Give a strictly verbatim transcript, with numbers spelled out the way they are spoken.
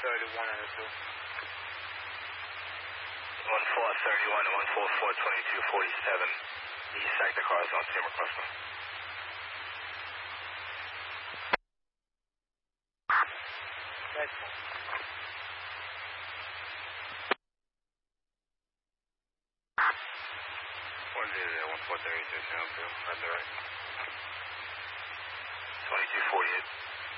thirty-one and a two. one four thirty-one and one four four twenty-two forty-seven. East sector cars on Timber Cluster. That's one zero one four thirty-two, sound two. That's all right. twenty-two forty-eight.